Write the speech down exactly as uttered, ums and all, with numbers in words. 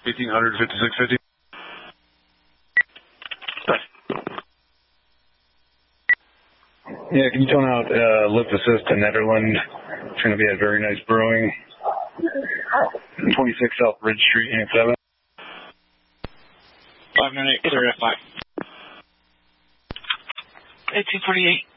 eighteen hundred, fifty-six fifty. Yeah, can you tone out uh, lift assist to Netherland? It's going to be at Very Nice Brewing, twenty-six South Ridge Street, Unit seven. five nine eight, clear F five. eighteen forty-eight.